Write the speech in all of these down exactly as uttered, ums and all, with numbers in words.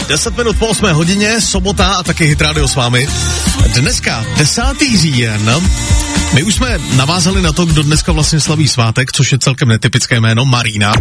deset minut po osmé hodině, sobota a taky Hit Radio s vámi. Dneska, desátý říjen, my už jsme navázali na to, kdo dneska vlastně slaví svátek, což je celkem netypické jméno, Marína.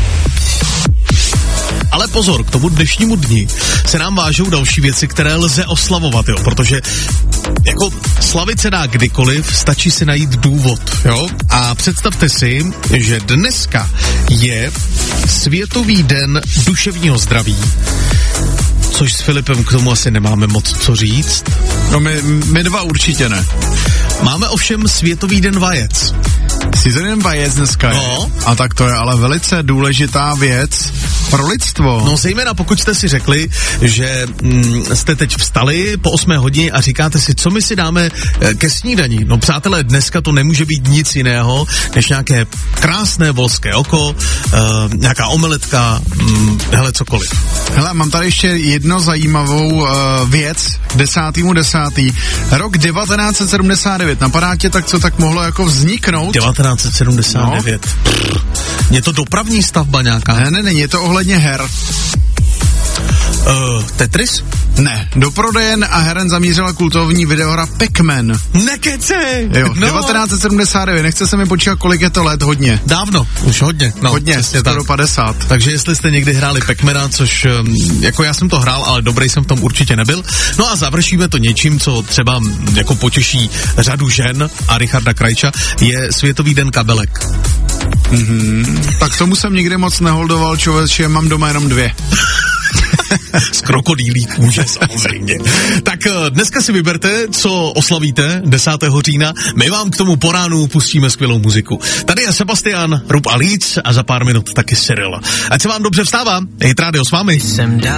Ale pozor, k tomu dnešnímu dni se nám vážou další věci, které lze oslavovat, jo, protože jako slavit se dá kdykoliv, stačí si najít důvod, jo, a představte si, že dneska je Světový den duševního zdraví, což s Filipem k tomu asi nemáme moc co říct. No my, my dva určitě ne. Máme ovšem Světový den vajec. Světový den vajec dneska no. je. A tak to je ale velice důležitá věc pro lidstvo. No zejména pokud jste si řekli, že mm, jste teď vstali po osmé hodině a říkáte si, co my si dáme e, ke snídani. No přátelé, dneska to nemůže být nic jiného, než nějaké krásné volské oko, e, nějaká omeletka, mm, hele cokoliv. Hele, mám tady ještě jedno zajímavou uh, věc, desátýmu desátý. Rok devatenáct set sedmdesát devět. Napadá tě tak, co tak mohlo jako vzniknout? devatenáct set sedmdesát devět. No. Je to dopravní stavba nějaká? Ne, ne, ne, je to ohledně her. Uh, Tetris? Ne, do prodejen a heren zamířila kultovní videohra Pac-Man. Nekecej! Jo, no. devatenáct set sedmdesát devět, nechce se mi počítat, kolik je to let, hodně. Dávno, už hodně. No, hodně, skoro padesát. Takže jestli jste někdy hráli Pac-Mana, což jako já jsem to hrál, ale dobrý jsem v tom určitě nebyl. No a završíme to něčím, co třeba jako potěší řadu žen a Richarda Krajča, je Světový den kabelek. Mm-hmm. Tak tomu jsem nikdy moc neholdoval, člověče, mám doma jenom dvě. Z krokodýlí kůže samozřejmě. Tak dneska si vyberte, co oslavíte desátého října. My vám k tomu po ránu pustíme skvělou muziku. Tady je Sebastian, Rub a Líc a za pár minut taky Cyril. Ať se vám dobře vstává. Hit Radio s vámi. Jsem dal